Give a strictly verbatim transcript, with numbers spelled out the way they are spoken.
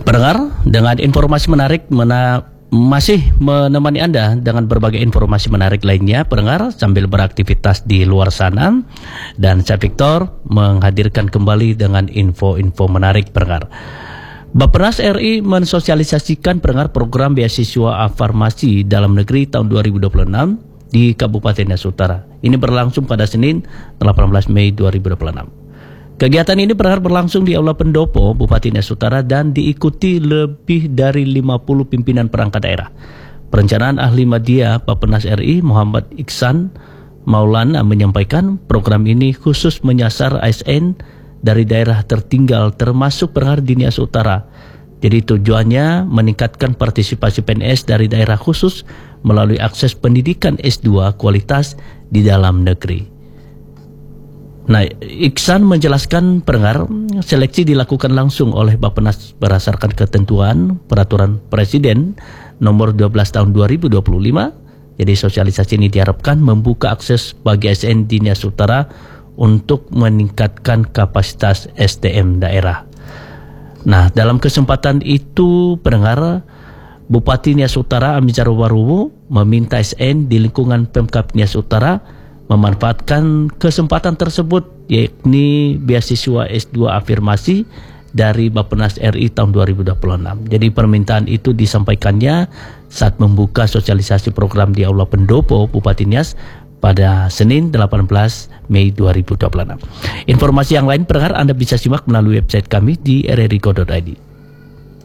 Pendengar, dengan informasi menarik mena masih menemani Anda dengan berbagai informasi menarik lainnya, pendengar, sambil beraktivitas di luar sana. Dan saya Victor menghadirkan kembali dengan info-info menarik, pendengar. Bappenas R I mensosialisasikan pendengar program beasiswa farmasi dalam negeri tahun dua ribu dua puluh enam di Kabupaten Nias Utara. Ini berlangsung pada Senin delapan belas Mei dua ribu dua puluh enam. Kegiatan ini pendengar berlangsung di Aula Pendopo, Bupati Nias Utara, dan diikuti lebih dari lima puluh pimpinan perangkat daerah. Perencanaan Ahli Media Bappenas R I Muhammad Iksan Maulana menyampaikan program ini khusus menyasar A S N dari daerah tertinggal termasuk pendengar di Nias Utara. Jadi tujuannya meningkatkan partisipasi P N S dari daerah khusus melalui akses pendidikan S dua kualitas di dalam negeri. Nah, Iksan menjelaskan pendengar, seleksi dilakukan langsung oleh Bappenas berdasarkan ketentuan Peraturan Presiden nomor dua belas tahun dua ribu dua puluh lima. Jadi sosialisasi ini diharapkan membuka akses bagi A S N di Nias Utara untuk meningkatkan kapasitas S D M daerah. Nah, dalam kesempatan itu pendengar, Bupati Nias Utara Amijar Waruwo meminta A S N di lingkungan Pemkab Nias Utara memanfaatkan kesempatan tersebut, yakni beasiswa S dua afirmasi dari Bappenas R I tahun dua ribu dua puluh enam. Jadi permintaan itu disampaikannya saat membuka sosialisasi program di Aula Pendopo Bupati Nias pada Senin delapan belas Mei dua ribu dua puluh enam. Informasi yang lain pendengar Anda bisa simak melalui website kami di r r i co titik i d.